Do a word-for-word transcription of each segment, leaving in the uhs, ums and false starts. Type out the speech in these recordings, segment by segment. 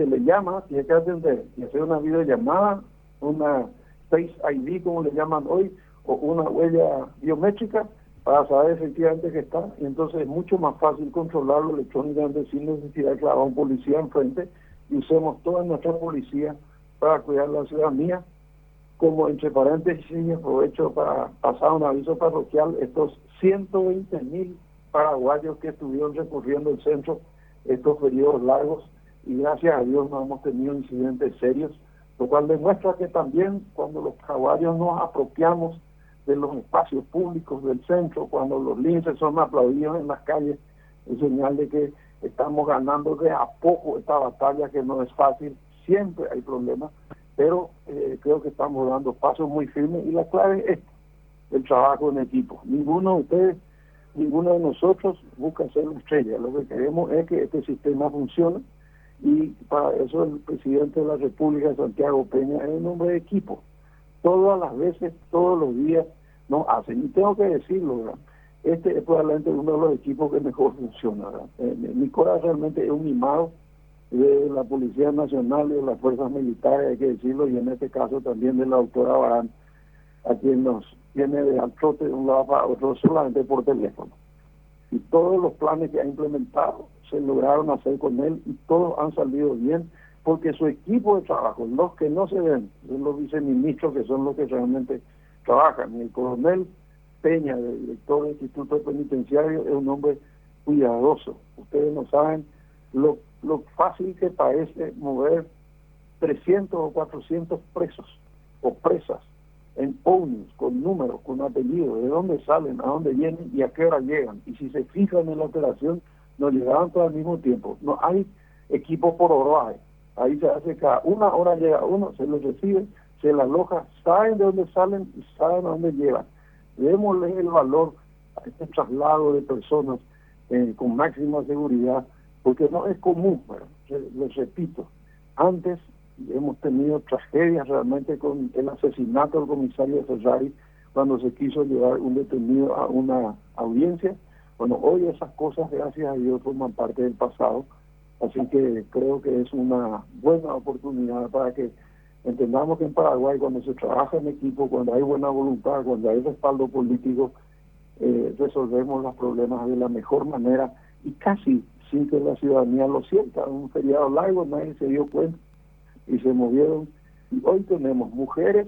se le llama, tiene que atender y hacer una videollamada, una Face I D, como le llaman hoy, o una huella biométrica para saber efectivamente que está, y entonces es mucho más fácil controlarlo electrónicamente sin necesidad de clavar a un policía enfrente, y usemos toda nuestra policía para cuidar la ciudadanía. Como entre paréntesis, aprovecho para pasar un aviso parroquial, estos ciento veinte mil paraguayos que estuvieron recorriendo el centro estos periodos largos, y gracias a Dios no hemos tenido incidentes serios, lo cual demuestra que también cuando los paraguayos nos apropiamos de los espacios públicos del centro, cuando los linces son aplaudidos en las calles, es señal de que estamos ganando de a poco esta batalla, que no es fácil, siempre hay problemas, pero eh, creo que estamos dando pasos muy firmes, y la clave es esta, el trabajo en equipo. Ninguno de ustedes, ninguno de nosotros busca ser una estrella, lo que queremos es que este sistema funcione, y para eso el presidente de la República, Santiago Peña, es un hombre de equipo. Todas las veces, todos los días nos hacen, y tengo que decirlo, ¿verdad? Este es probablemente uno de los equipos que mejor funciona, ¿verdad? Eh, Nicolás realmente es un mimado de la Policía Nacional y de las Fuerzas Militares, hay que decirlo, y en este caso también de la doctora Barán, a quien nos tiene de al trote de un lado para otro solamente por teléfono. Y todos los planes que ha implementado se lograron hacer con él, y todos han salido bien, porque su equipo de trabajo, los que no se ven, son los viceministros, que son los que realmente trabajan, y el coronel Peña, el director del Instituto Penitenciario, es un hombre cuidadoso. Ustedes no saben lo, lo fácil que parece mover trescientos o cuatrocientos presos o presas en ómnibus, con números, con apellidos, de dónde salen, a dónde vienen y a qué hora llegan. Y si se fijan en la operación, no llegaban todos al mismo tiempo. No hay equipo por hora. Ahí se hace cada una hora llega uno, se los recibe, se la aloja, saben de dónde salen y saben a dónde llevan. Démosle el valor a este traslado de personas eh, con máxima seguridad, porque no es común, bueno, les repito, antes hemos tenido tragedias realmente con el asesinato del comisario Ferrari, cuando se quiso llevar un detenido a una audiencia. Bueno, hoy esas cosas, gracias a Dios, forman parte del pasado. Así que creo que es una buena oportunidad para que entendamos que en Paraguay, cuando se trabaja en equipo, cuando hay buena voluntad, cuando hay respaldo político, eh, resolvemos los problemas de la mejor manera, y casi sin que la ciudadanía lo sienta. Un feriado largo, nadie se dio cuenta y se movieron. Y hoy tenemos mujeres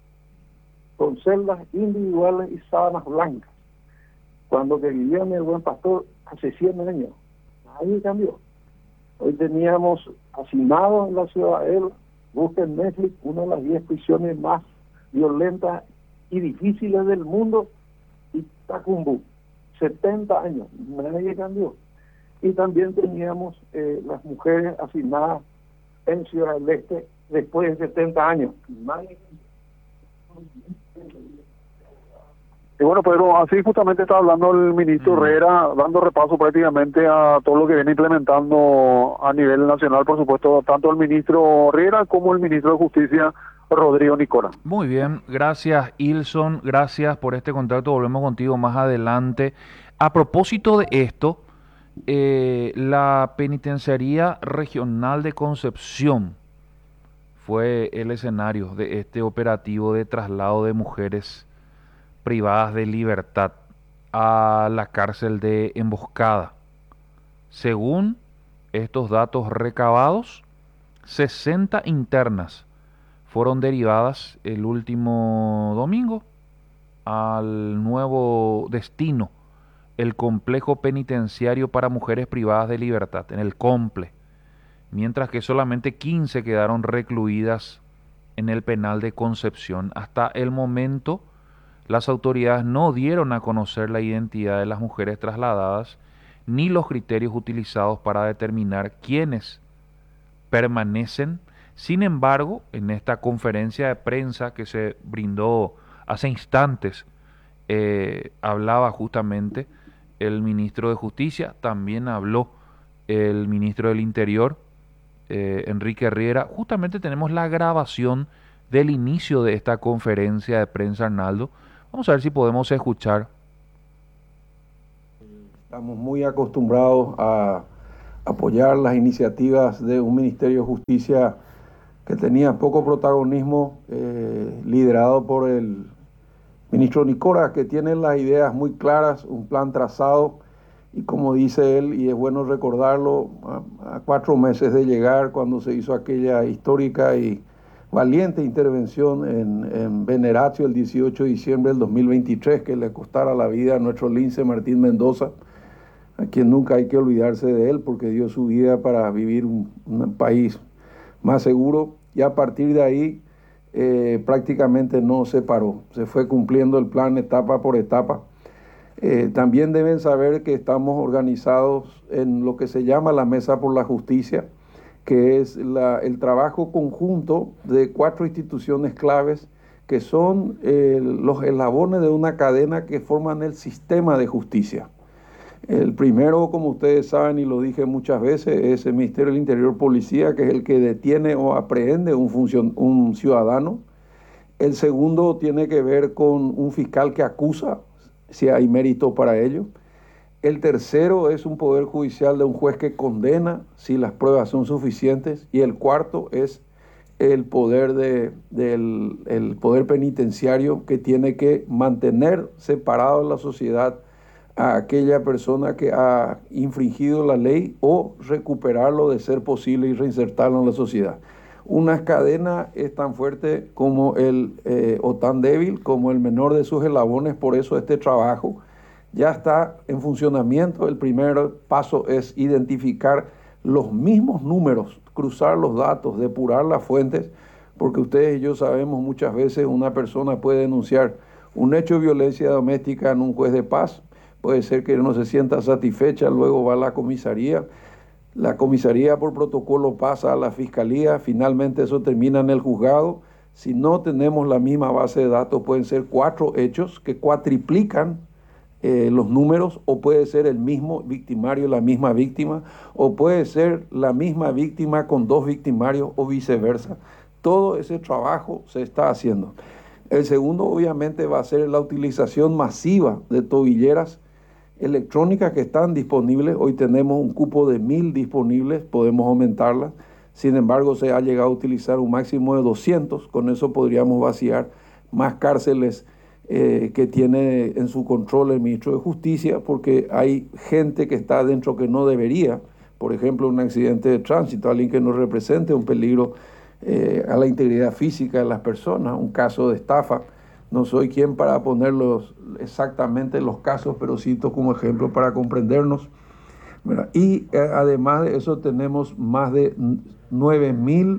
con celdas individuales y sábanas blancas, cuando que vivían en el Buen Pastor hace cien años. Nadie cambió. Hoy teníamos hacinados en la Ciudadela, busquen Netflix, una de las diez prisiones más violentas y difíciles del mundo, y Tacumbú, setenta años, nadie cambió. Y también teníamos eh, las mujeres asignadas en Ciudad del Este después de setenta años, nadie cambió. Y bueno, Pedro, así justamente está hablando el ministro Mm. Herrera, dando repaso prácticamente a todo lo que viene implementando a nivel nacional, por supuesto, tanto el ministro Herrera como el ministro de Justicia, Rodrigo Nicora. Muy bien, gracias Ilson, gracias por este contacto, volvemos contigo más adelante. A propósito de esto, eh, la Penitenciaría Regional de Concepción fue el escenario de este operativo de traslado de mujeres privadas de libertad a la cárcel de Emboscada. Según estos datos recabados, sesenta internas fueron derivadas el último domingo al nuevo destino, el complejo penitenciario para mujeres privadas de libertad, en el COMPLE, mientras que solamente quince quedaron recluidas en el penal de Concepción. Hasta el momento, las autoridades no dieron a conocer la identidad de las mujeres trasladadas ni los criterios utilizados para determinar quiénes permanecen. Sin embargo, en esta conferencia de prensa que se brindó hace instantes, eh, hablaba justamente el ministro de Justicia, también habló el ministro del Interior, eh, Enrique Riera. Justamente tenemos la grabación del inicio de esta conferencia de prensa, Arnaldo. Vamos a ver si podemos escuchar. Estamos muy acostumbrados a, apoyar las iniciativas de un Ministerio de Justicia que tenía poco protagonismo, eh, liderado por el ministro Nicora, que tiene las ideas muy claras, un plan trazado, y como dice él, y es bueno recordarlo, a, a cuatro meses de llegar, cuando se hizo aquella histórica y valiente intervención en, en Veneratio el dieciocho de diciembre del dos mil veintitrés, que le costara la vida a nuestro lince Martín Mendoza, a quien nunca hay que olvidarse de él, porque dio su vida para vivir un, un país más seguro, y a partir de ahí eh, prácticamente no se paró, se fue cumpliendo el plan etapa por etapa. Eh, también deben saber que estamos organizados en lo que se llama la Mesa por la Justicia, que es la, el trabajo conjunto de cuatro instituciones claves que son eh, los eslabones de una cadena que forman el sistema de justicia. El primero, como ustedes saben, y lo dije muchas veces, es el Ministerio del Interior Policía, que es el que detiene o aprehende un, funcion, un ciudadano. El segundo tiene que ver con un fiscal que acusa, si hay mérito para ello. El tercero es un poder judicial de un juez que condena, si las pruebas son suficientes. Y el cuarto es el poder, de, del, el poder penitenciario, que tiene que mantener separado de la sociedad a aquella persona que ha infringido la ley o recuperarlo de ser posible y reinsertarlo en la sociedad. Una cadena es tan fuerte como el, eh, o tan débil como el menor de sus eslabones, por eso este trabajo ya está en funcionamiento. El primer paso es identificar los mismos números, cruzar los datos, depurar las fuentes, porque ustedes y yo sabemos muchas veces una persona puede denunciar un hecho de violencia doméstica en un juez de paz. Puede ser que no se sienta satisfecha, luego va a la comisaría. La comisaría por protocolo pasa a la fiscalía, finalmente eso termina en el juzgado. Si no tenemos la misma base de datos, pueden ser cuatro hechos que cuatriplican eh, los números, o puede ser el mismo victimario, la misma víctima, o puede ser la misma víctima con dos victimarios o viceversa. Todo ese trabajo se está haciendo. El segundo, obviamente, va a ser la utilización masiva de tobilleras electrónicas que están disponibles. Hoy tenemos un cupo de mil disponibles, podemos aumentarlas. Sin embargo, se ha llegado a utilizar un máximo de doscientos. Con eso podríamos vaciar más cárceles eh, que tiene en su control el ministro de Justicia, porque hay gente que está adentro que no debería. Por ejemplo, un accidente de tránsito, alguien que no represente un peligro eh, a la integridad física de las personas, un caso de estafa. No soy quien para poner los, exactamente los casos, pero cito como ejemplo para comprendernos. ¿Verdad? Y eh, además de eso tenemos más de nueve mil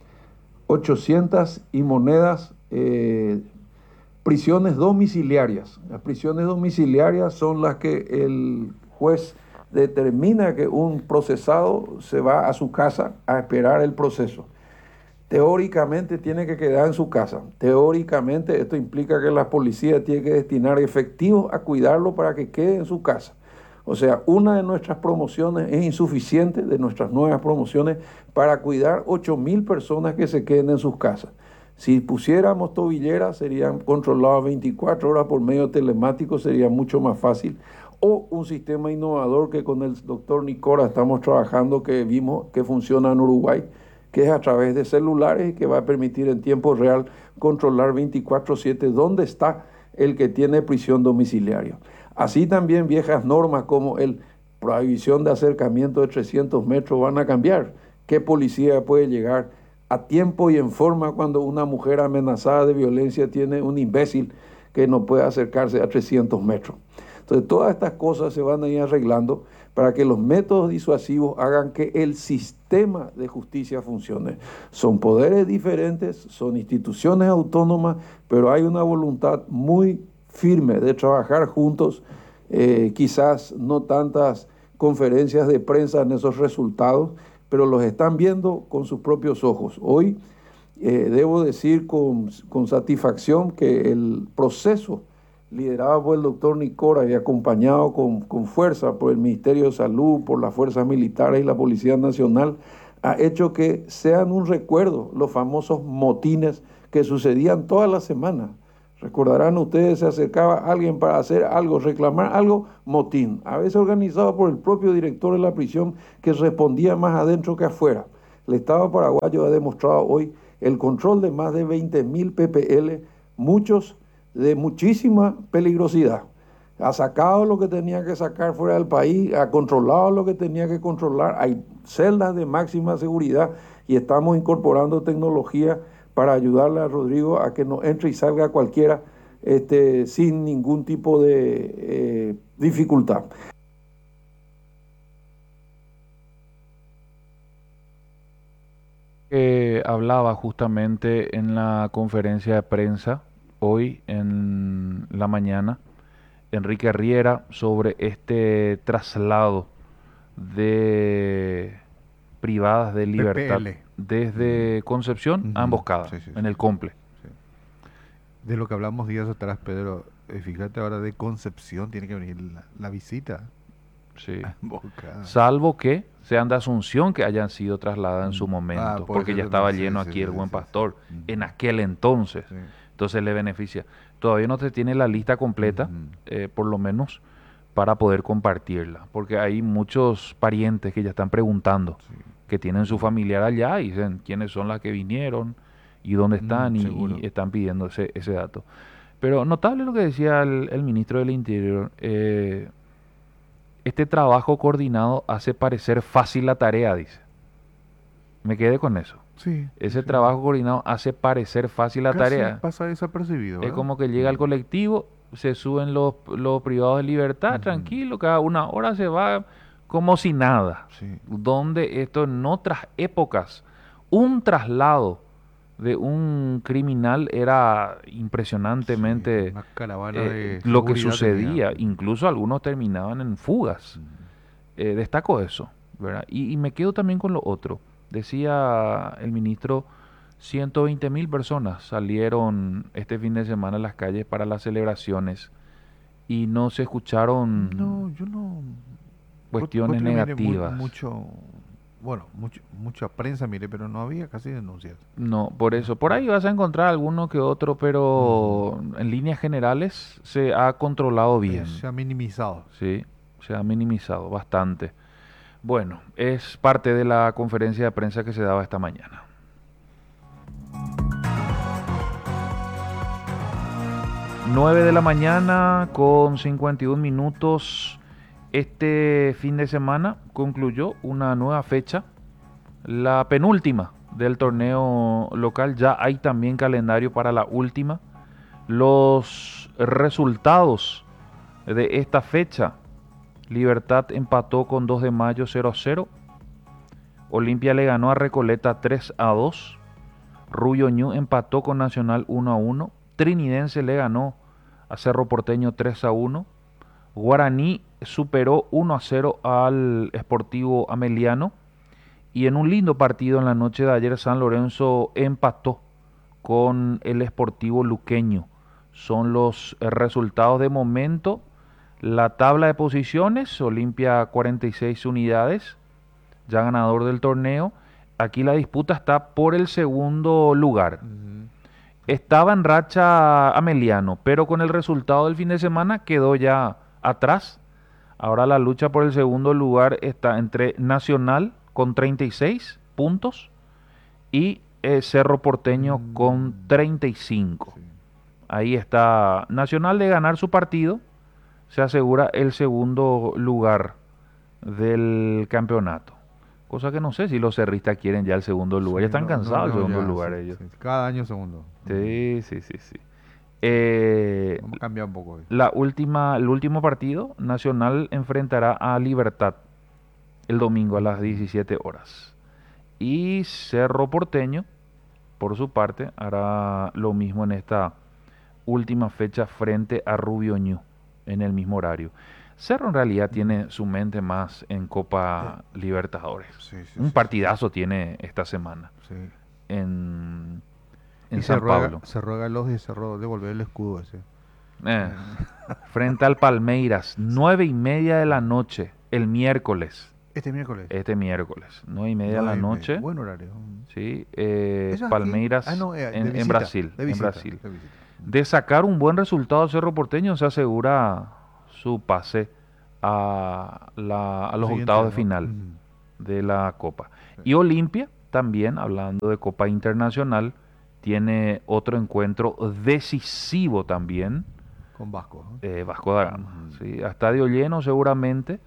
ochocientas y monedas eh, prisiones domiciliarias. Las prisiones domiciliarias son las que el juez determina que un procesado se va a su casa a esperar el proceso. Teóricamente tiene que quedar en su casa. Teóricamente esto implica que la policía tiene que destinar efectivos a cuidarlo para que quede en su casa. O sea, una de nuestras promociones es insuficiente, de nuestras nuevas promociones, para cuidar ocho mil personas que se queden en sus casas. Si pusiéramos tobilleras, serían controladas veinticuatro horas por medio telemático, sería mucho más fácil. O un sistema innovador que con el doctor Nicora estamos trabajando, que vimos que funciona en Uruguay, que es a través de celulares y que va a permitir en tiempo real controlar veinticuatro siete dónde está el que tiene prisión domiciliaria. Así también viejas normas como el prohibición de acercamiento de trescientos metros van a cambiar. ¿Qué policía puede llegar a tiempo y en forma cuando una mujer amenazada de violencia tiene un imbécil que no puede acercarse a trescientos metros? Entonces todas estas cosas se van a ir arreglando para que los métodos disuasivos hagan que el sistema de justicia funcione. Son poderes diferentes, son instituciones autónomas, pero hay una voluntad muy firme de trabajar juntos. Eh, quizás no tantas conferencias de prensa en esos resultados, pero los están viendo con sus propios ojos. Hoy eh, debo decir con, con satisfacción que el proceso liderado por el doctor Nicora y acompañado con, con fuerza por el Ministerio de Salud, por las Fuerzas Militares y la Policía Nacional, ha hecho que sean un recuerdo los famosos motines que sucedían todas las semanas. Recordarán ustedes, se acercaba alguien para hacer algo, reclamar algo, motín, a veces organizado por el propio director de la prisión que respondía más adentro que afuera. El Estado paraguayo ha demostrado hoy el control de más de veinte mil P P L, muchos de muchísima peligrosidad. Ha sacado lo que tenía que sacar fuera del país, ha controlado lo que tenía que controlar, hay celdas de máxima seguridad y estamos incorporando tecnología para ayudarle a Rodrigo a que no entre y salga cualquiera este, sin ningún tipo de eh, dificultad. Eh, hablaba justamente en la conferencia de prensa hoy en la mañana Enrique Riera sobre este traslado de privadas de libertad P P L. desde Concepción a Ujú. Emboscada, Sí, sí, en sí. el Comple. Sí. De lo que hablamos días atrás, Pedro, eh, fíjate ahora de Concepción tiene que venir la, la visita Sí. a Emboscada. Salvo que sean de Asunción que hayan sido trasladadas en su Mm. momento, Ah, puede porque ser ya también, estaba sí, lleno sí, aquí sí, el sí, Buen sí, Pastor sí. Ujú. en aquel entonces. Sí. Entonces le beneficia. Todavía no se tiene la lista completa, Ujú. eh, por lo menos para poder compartirla, porque hay muchos parientes que ya están preguntando, Sí. que tienen su familiar allá y dicen quiénes son las que vinieron y dónde están Mm, y, seguro. y están pidiendo ese, ese dato. Pero notable lo que decía el, el ministro del Interior. eh, este trabajo coordinado hace parecer fácil la tarea, dice. Me quedé con eso. Sí, Ese sí. trabajo coordinado hace parecer fácil la Casi tarea. pasa desapercibido, Es ¿verdad? como que llega el Mm. colectivo, se suben los, los privados de libertad, Ujú. tranquilo, cada una hora se va como si nada. Sí. Donde esto en otras épocas, un traslado de un criminal era impresionantemente Sí, una caravana eh, de lo que seguridad sucedía. tenía. Incluso algunos terminaban en fugas. Mm. Eh, destaco eso, ¿verdad? Y, y me quedo también con lo otro. Decía el ministro, ciento veinte mil personas salieron este fin de semana a las calles para las celebraciones y no se escucharon No, yo no. cuestiones Otro mire, mu- negativas. mucho, bueno, mucho, mucha prensa, mire, pero no había casi denuncias. No, por eso. Por ahí vas a encontrar alguno que otro, pero en líneas generales se ha controlado bien. Eh, se ha minimizado. Sí, se ha minimizado bastante. Bueno, es parte de la conferencia de prensa que se daba esta mañana. nueve de la mañana con cincuenta y un minutos. Este fin de semana concluyó una nueva fecha, la penúltima del torneo local. Ya hay también calendario para la última. Los resultados de esta fecha: Libertad empató con dos de mayo cero a cero. Olimpia le ganó a Recoleta tres a dos. Rubio Ñu empató con Nacional uno a uno. Trinidense le ganó a Cerro Porteño tres a uno. Guaraní superó uno a cero al Sportivo Ameliano. Y en un lindo partido en la noche de ayer, San Lorenzo empató con el Sportivo Luqueño. Son los resultados de momento. La tabla de posiciones: Olimpia cuarenta y seis unidades, ya ganador del torneo. Aquí la disputa está por el segundo lugar. Ujú. Estaba en racha Ameliano, pero con el resultado del fin de semana quedó ya atrás. Ahora la lucha por el segundo lugar está entre Nacional con treinta y seis puntos y eh, Cerro Porteño Mm. con treinta y cinco. Sí. Ahí está Nacional. De ganar su partido, se asegura el segundo lugar del campeonato. Cosa que no sé si los cerristas quieren ya el segundo lugar. Ya Sí, están no, cansados no, del no, segundo ya, lugar sí, ellos. sí. Cada año segundo. Sí, sí, sí, sí. Eh, Vamos a cambiar un poco hoy. la última, el último partido, Nacional enfrentará a Libertad el domingo a las diecisiete horas. Y Cerro Porteño, por su parte, hará lo mismo en esta última fecha frente a Rubio Ñu en el mismo horario. Cerro en realidad tiene su mente más en Copa Libertadores. Sí, sí, Un sí, partidazo tiene esta semana sí. en, en Y San se ruega, Pablo. se ruega a los y se ruega devolver el escudo ese. Eh, frente al Palmeiras, nueve y media de la noche, el miércoles. Este miércoles. Este miércoles, nueve y media de la Nueve y media. noche. Buen horario. Sí, eh, ¿Eso es aquí? Palmeiras Ah, no, eh, de en, en visita, Brasil. de En visita, Brasil. de visita. de sacar un buen resultado al Cerro Porteño, se asegura su pase a, la, a los Siguiente, octavos de ¿no? final Ujú. de la Copa. Sí. Y Olimpia, también, hablando de Copa Internacional, tiene otro encuentro decisivo también, Con Vasco, ¿no? eh, Vasco da Gama. Ujú. ¿Sí? A estadio lleno seguramente,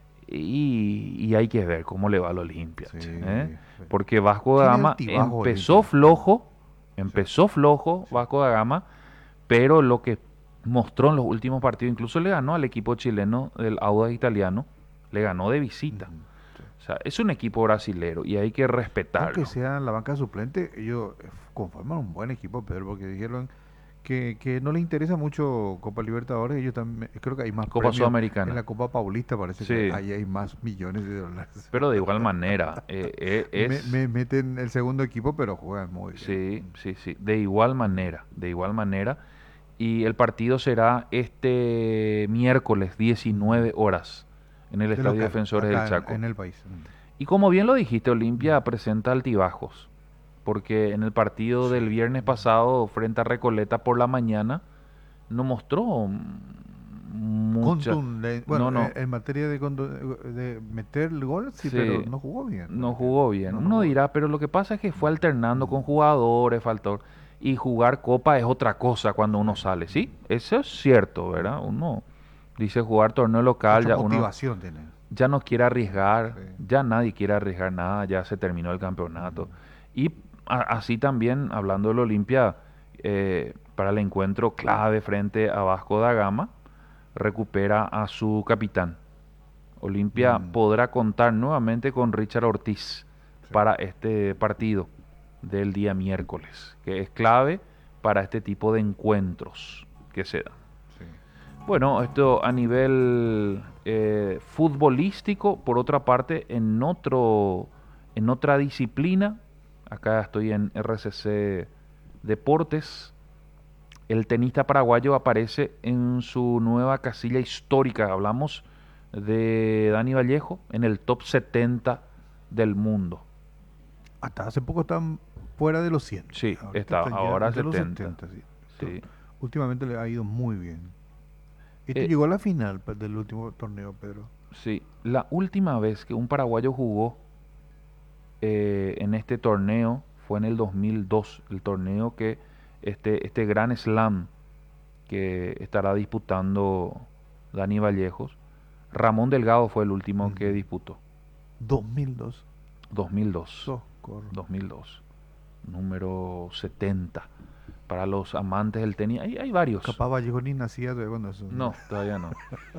y, y hay que ver cómo le va al Olimpia. Sí, ¿eh? sí. Porque Vasco da Tiene Gama altibajos empezó Olimpia. flojo, empezó flojo Sí. Vasco da Gama, pero lo que mostró en los últimos partidos, incluso le ganó al equipo chileno del Audax Italiano, le ganó de visita. Ujú. Sí. O sea, es un equipo brasilero y hay que respetarlo. Aunque sea en la banca suplente, ellos eh, conforman un buen equipo, Pedro, porque dijeron que, que no les interesa mucho Copa Libertadores. Ellos también, creo que hay más Copa premios. Sudamericana. En la Copa Paulista parece Sí. que ahí hay más millones de dólares. Pero de igual manera, eh, eh, es... Me, me meten el segundo equipo, pero juegan muy bien. Sí, sí, sí, de igual manera, de igual manera. Y el partido será este miércoles, diecinueve horas, en el De Estadio local, Defensores acá del Chaco. En, en el país. Y como bien lo dijiste, Olimpia presenta altibajos, porque en el partido del viernes pasado frente a Recoleta por la mañana no mostró mucha... Contunde- Bueno, no, no. eh, en materia de, contu- de meter el gol, sí, Sí. pero no jugó bien. No jugó bien. No Uno jugó. dirá, pero lo que pasa es que fue alternando con jugadores, faltó. Y jugar copa es otra cosa cuando uno sale, ¿sí? Eso es cierto, ¿verdad? Uno dice jugar torneo local, Mucha ya uno motivación tiene. ya no quiere arriesgar, Sí. ya nadie quiere arriesgar nada, ya se terminó el campeonato. Y a- así también, hablando del Olimpia, eh, para el encuentro clave frente a Vasco da Gama, recupera a su capitán. Olimpia Mm. podrá contar nuevamente con Richard Ortiz Sí. para este partido del día miércoles, que es clave para este tipo de encuentros que se dan. Sí. Bueno, esto a nivel eh, futbolístico. Por otra parte, en otro, en otra disciplina, acá estoy en R C C Deportes, el tenista paraguayo aparece en su nueva casilla histórica. Hablamos de Dani Vallejo en el top setenta del mundo. Hasta hace poco están fuera de los cien. Sí, Ahorita está están ya ahora entre los setenta. setenta, sí. Sí. Últimamente le ha ido muy bien. Este Eh, llegó a la final pues, del último torneo, Pedro. Sí, la última vez que un paraguayo jugó eh, en este torneo fue en el dos mil dos, el torneo que este, este gran slam que estará disputando Dani Vallejos. Ramón Delgado fue el último Ujú. que disputó, dos mil dos. dos mil dos. Socorro. dos mil dos, número setenta. Para los amantes del tenis, hay, hay varios. Capaz Vallejo ni nacía todavía cuando eso. No, todavía no.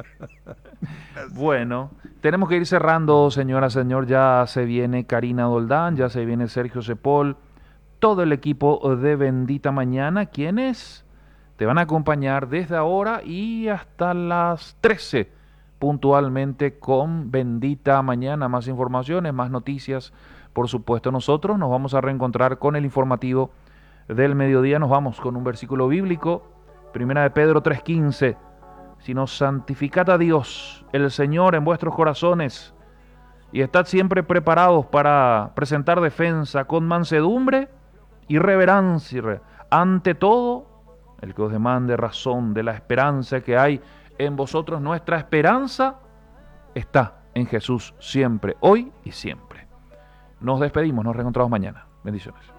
Bueno, tenemos que ir cerrando, señora, señor. Ya se viene Karina Doldán, ya se viene Sergio Cepol, todo el equipo de Bendita Mañana, quienes te van a acompañar desde ahora y hasta las trece puntualmente con Bendita Mañana. Más informaciones, más noticias. Por supuesto, nosotros nos vamos a reencontrar con el informativo del mediodía. Nos vamos con un versículo bíblico, Primera de Pedro tres quince. Sino santificad a Dios, el Señor, en vuestros corazones, y estad siempre preparados para presentar defensa con mansedumbre y reverencia ante todo el que os demande razón de la esperanza que hay en vosotros. Nuestra esperanza está en Jesús siempre, hoy y siempre. Nos despedimos, nos reencontramos mañana. Bendiciones.